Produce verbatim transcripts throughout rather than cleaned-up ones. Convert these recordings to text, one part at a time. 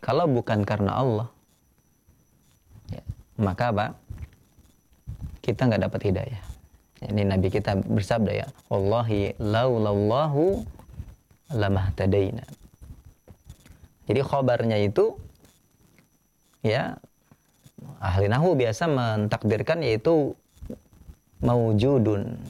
Kalau bukan karena Allah, ya, maka apa? Kita nggak dapat hidayah. Ini Nabi kita bersabda ya, wallahi laulallahu lamahtadaina. Jadi khabarnya itu ya, ahli nahwu biasa mentakdirkan yaitu maujudun.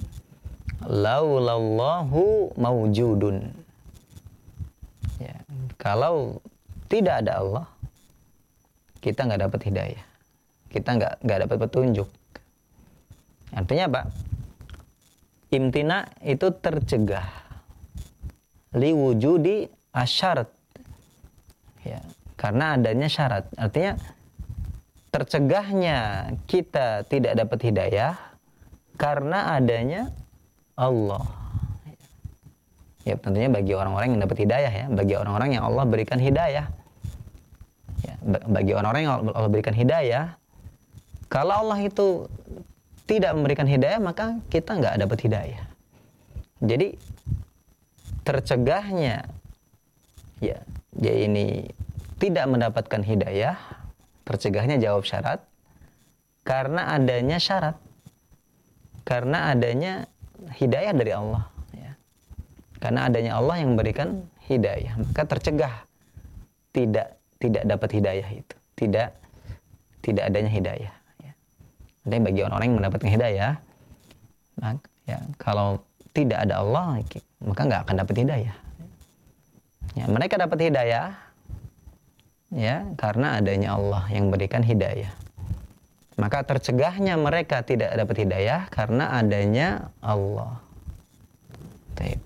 Laulallahu maujudun. Ya, kalau tidak ada Allah, kita nggak dapat hidayah. Kita nggak nggak dapat petunjuk. Artinya apa? Imtina itu tercegah li wujudi asyarat, ya, karena adanya syarat. Artinya tercegahnya kita tidak dapat hidayah karena adanya Allah. Ya, tentunya bagi orang-orang yang dapat hidayah ya, bagi orang-orang yang Allah berikan hidayah. Ya, bagi orang-orang yang Allah berikan hidayah, kalau Allah itu tidak memberikan hidayah, maka kita nggak dapat hidayah. Jadi tercegahnya ya, dia ini tidak mendapatkan hidayah, tercegahnya jawab syarat karena adanya syarat, karena adanya hidayah dari Allah ya. Karena adanya Allah yang memberikan hidayah, maka tercegah tidak tidak dapat hidayah itu, tidak tidak adanya hidayah. Jadi bagi orang-orang yang mendapatkan hidayah, nah, ya, kalau tidak ada Allah, maka nggak akan dapat hidayah. Ya, mereka dapat hidayah, ya, karena adanya Allah yang berikan hidayah. Maka tercegahnya mereka tidak dapat hidayah karena adanya Allah. Baik.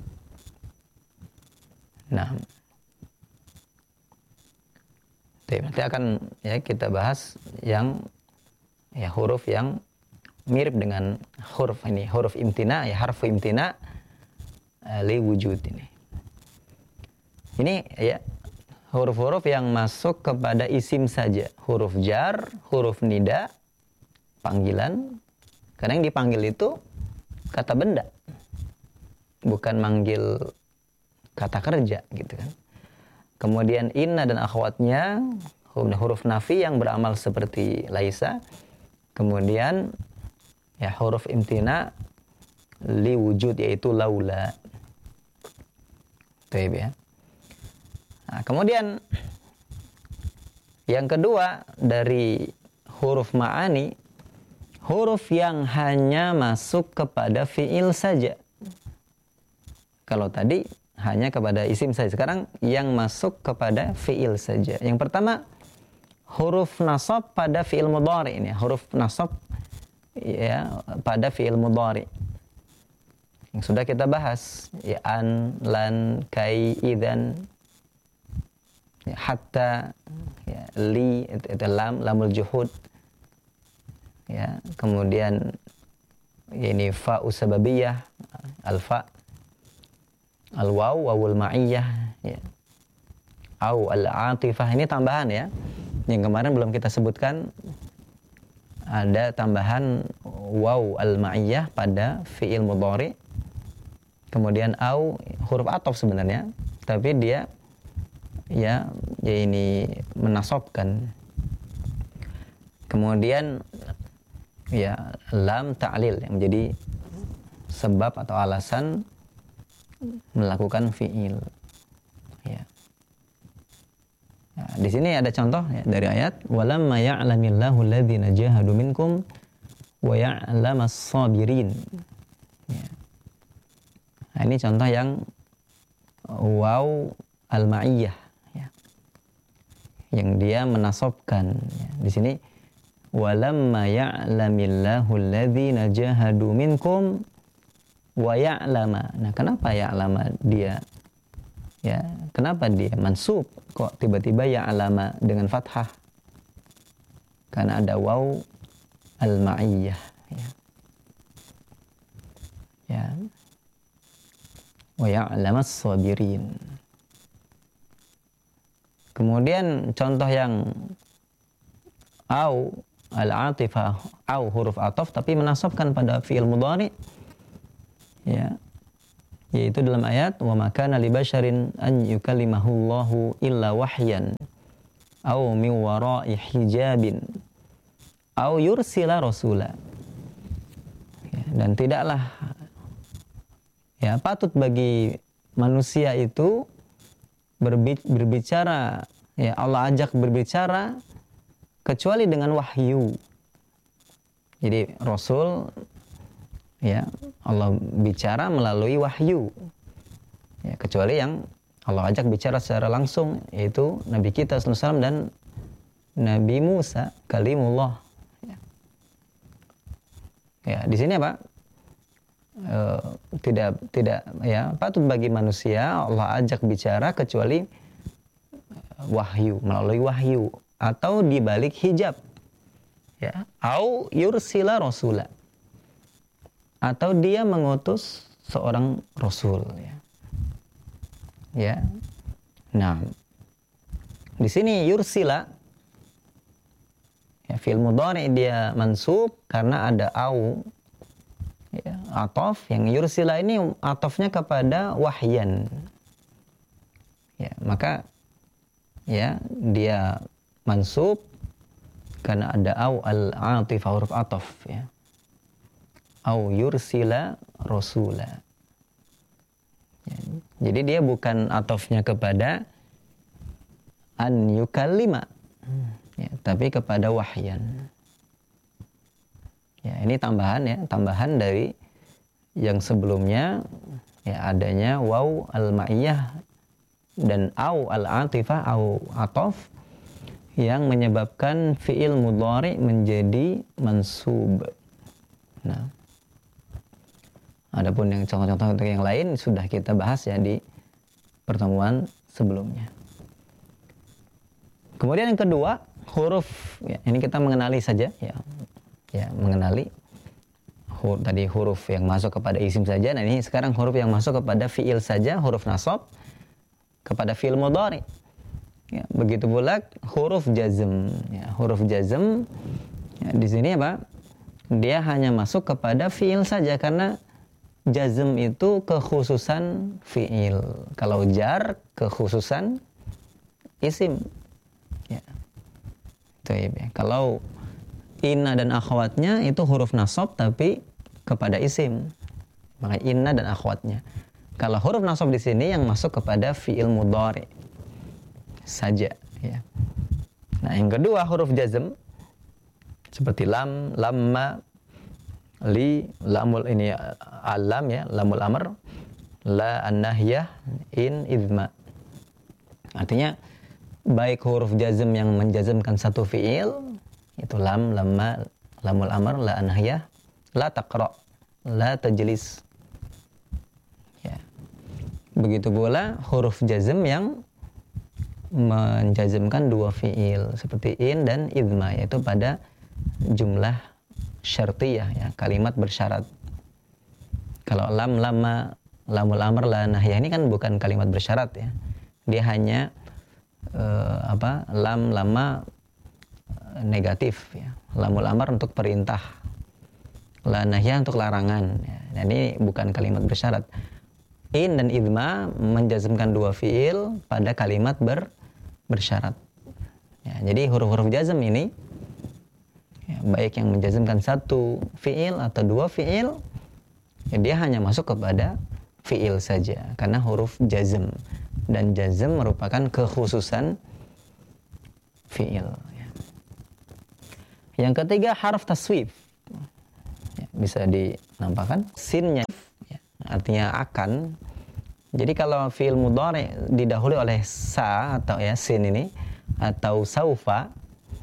Nah, baik, nanti akan ya kita bahas yang ya huruf yang mirip dengan huruf ini, huruf imtina ya, harfu imtina uh, li wujud ini. Ini ya huruf-huruf yang masuk kepada isim saja, huruf jar, huruf nida, panggilan. Karena yang dipanggil itu kata benda, bukan manggil kata kerja gitu kan. Kemudian inna dan akhwatnya huruf nafi yang beramal seperti laisa. Kemudian ya huruf imtina li wujud yaitu laula. Baik ya. Nah, kemudian yang kedua dari huruf ma'ani, huruf yang hanya masuk kepada fi'il saja. Kalau tadi hanya kepada isim saja, sekarang yang masuk kepada fi'il saja. Yang pertama huruf nasab pada fi'il mudhari ini, huruf nasab ya pada fi'il mudhari yang sudah kita bahas ya, an, lan, kai, idzan, ya, hatta, ya, li, itu, itu lam, lamul juhud, ya, kemudian ya, ini fa usababiyah, al-fa, al-waw, wawul ma'iyah, ya, au al-atifah, ini tambahan ya. Yang kemarin belum kita sebutkan, ada tambahan waw al-ma'iyah pada fi'il mudhari. Kemudian au huruf ataf sebenarnya, tapi dia ya, ya ini menasobkan. Kemudian ya lam ta'lil yang menjadi sebab atau alasan melakukan fi'il. Ya. Nah, di sini ada contoh ya, dari ayat walamma ya'lamillahu alladhina jahadu minkum wa ya'lamas sabirin. Ya. Nah, ini contoh yang waw al-ma'iyah ya. Yang dia menasobkan ya. Di sini walamma ya'lamillahu alladhina jahadu minkum wa ya'lama. Nah, kenapa ya'lama dia ya, kenapa dia mansub? Kok tiba-tiba ya'lama dengan fathah? Karena ada waw al-ma'iyah ya. Ya. Wa ya'lamas sabirin. Kemudian contoh yang au al-atifah, au huruf ataf tapi menasabkan pada fi'il mudhari ya, yaitu dalam ayat wa ma kana li basyarin an yukallimahullahu illa wahyan au min wara'i hijabin au yursila rasula. Ya, dan tidaklah ya patut bagi manusia itu berbicara, ya Allah ajak berbicara kecuali dengan wahyu. Jadi Rasul, ya Allah bicara melalui wahyu, ya kecuali yang Allah ajak bicara secara langsung, yaitu Nabi kita sallallahu alaihi wasallam dan Nabi Musa kalimullah. Ya, ya di sini apa? E, tidak tidak ya patut bagi manusia Allah ajak bicara kecuali wahyu, melalui wahyu atau di balik hijab, ya, au yursila rasula, atau dia mengutus seorang rasul, ya. Ya. Nah, di sini yursila, ya, fi'il mudhari dia mansub karena ada au, ya, atof. Yang yursila ini atofnya kepada wahyan, ya, maka ya dia mansub karena ada au al-atif, huruf atof, ya, au yursila rasula, ya, jadi dia bukan atofnya kepada an yukallima, ya, tapi kepada wahyan. Ya, ini tambahan, ya, tambahan dari yang sebelumnya, ya, adanya waw al-ma'iyah dan au al-atifah, au atof, yang menyebabkan fi'il mudhari menjadi mansub. Nah, adapun yang contoh-contoh untuk yang lain sudah kita bahas, ya, di pertemuan sebelumnya. Kemudian yang kedua, huruf, ya, ini kita mengenali saja, ya. Ya, mengenali huruf, tadi huruf yang masuk kepada isim saja. Nah, ini sekarang huruf yang masuk kepada fi'il saja, huruf nasab kepada fi'il mudhari. Ya, begitu pula huruf jazm. Ya, huruf jazm, ya, di sini apa? Dia hanya masuk kepada fi'il saja karena jazm itu kekhususan fi'il. Kalau jar kekhususan isim. Ya. Itu ya. Kalau inna dan akhwatnya itu huruf nasab tapi kepada isim. Maka inna dan akhwatnya. Kalau huruf nasab di sini yang masuk kepada fi'il mudhari saja, ya. Nah, yang kedua huruf jazm seperti lam, lamma, li, lamul ini alam, ya, lamul amr, la, an-nahyah, in, idma. Artinya baik huruf jazm yang menjazmkan satu fi'il, itu lam, lamma, lamul amr, la, an-nahyah, la taqra, la tajlis. Ya. Begitu pula huruf jazm yang menjazmkan dua fi'il seperti in dan idma, yaitu pada jumlah syartiyah, ya, kalimat bersyarat. Kalau lam, lamma, lamul amr, la, nahyah ini kan bukan kalimat bersyarat, ya. Dia hanya uh, apa? Lam, lamma negatif, ya. Lamul amr untuk perintah, la, nahyah untuk larangan, ya. Nah, ini bukan kalimat bersyarat. In dan idma menjazmkan dua fi'il pada kalimat ber, bersyarat. Ya, jadi huruf-huruf jazm ini, ya, baik yang menjazmkan satu fi'il atau dua fi'il, ya, dia hanya masuk kepada fi'il saja karena huruf jazm, dan jazm merupakan kekhususan fi'il. Ya. Yang ketiga harf taswif, ya, bisa dinampakkan sinnya, ya, artinya akan. Jadi kalau fi'il mudhari didahului oleh sa atau, ya, sin ini atau saufa,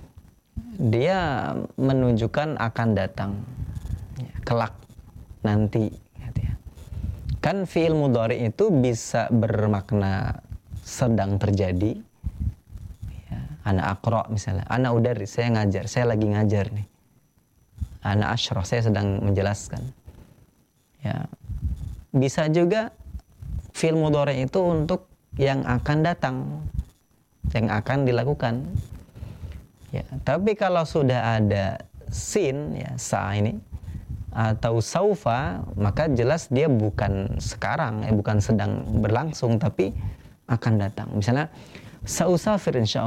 dia menunjukkan akan datang, ya, kelak, nanti, gitu, ya. Kan fi'il mudhari itu bisa bermakna sedang terjadi, ya. Ana aqra misalnya, ana udarris, saya ngajar, saya lagi ngajar nih. Ana asyrah, saya sedang menjelaskan. Ya. Bisa juga fi'il mudhari itu untuk yang akan datang, yang akan dilakukan. Ya, tapi kalau sudah ada sin, ya, sa ini atau saufa, maka jelas dia bukan sekarang, ya, bukan sedang berlangsung, tapi akan datang. Misalnya sausafir insyaallah,